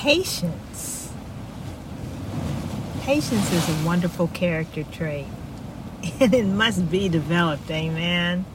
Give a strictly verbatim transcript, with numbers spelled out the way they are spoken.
patience. Patience is a wonderful character trait, and it must be developed, amen.